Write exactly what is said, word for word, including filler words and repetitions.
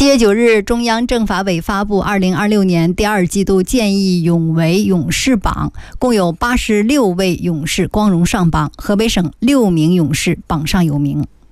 七月九日，中央政法委发布二零二六年第二季度建议勇为勇士榜，共有八十六位勇士光荣上榜，河北省六名勇士榜上有名。